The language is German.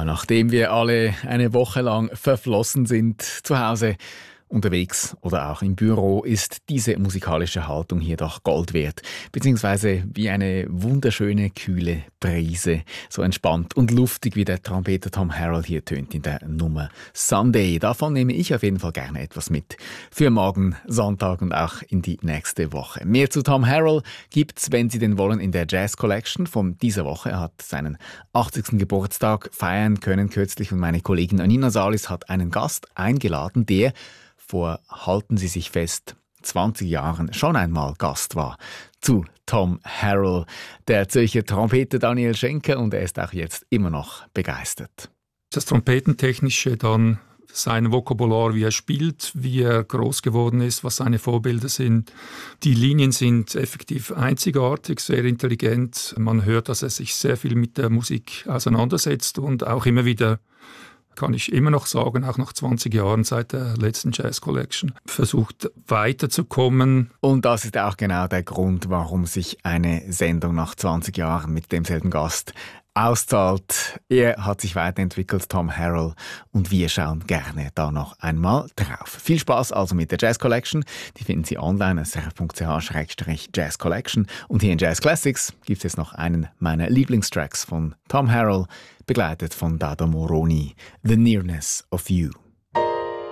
nachdem wir alle eine Woche lang verflossen sind, zu Hause, unterwegs oder auch im Büro, ist diese musikalische Haltung hier doch Gold wert. Beziehungsweise wie eine wunderschöne, kühle Brise. So entspannt und luftig, wie der Trompeter Tom Harrell hier tönt in der Nummer Sunday. Davon nehme ich auf jeden Fall gerne etwas mit. Für morgen, Sonntag und auch in die nächste Woche. Mehr zu Tom Harrell gibt's, wenn Sie denn wollen, in der Jazz Collection von dieser Woche. Er hat seinen 80. Geburtstag feiern können kürzlich und meine Kollegin Anina Salis hat einen Gast eingeladen, der vor, halten Sie sich fest, 20 Jahren schon einmal Gast war zu Tom Harrell, der Zürcher Trompeter Daniel Schenker, und er ist auch jetzt immer noch begeistert. Das Trompetentechnische, dann sein Vokabular, wie er spielt, wie er groß geworden ist, was seine Vorbilder sind. Die Linien sind effektiv einzigartig, sehr intelligent. Man hört, dass er sich sehr viel mit der Musik auseinandersetzt und auch immer wieder, kann ich immer noch sagen, auch nach 20 Jahren seit der letzten Jazz Collection, versucht weiterzukommen. Und das ist auch genau der Grund, warum sich eine Sendung nach 20 Jahren mit demselben Gast auszahlt. Er hat sich weiterentwickelt, Tom Harrell, und wir schauen gerne da noch einmal drauf. Viel Spaß also mit der Jazz Collection. Die finden Sie online srf.ch/Jazz Collection. Und hier in Jazz Classics gibt es jetzt noch einen meiner Lieblingstracks von Tom Harrell, begleitet von Dado Moroni, The Nearness of You.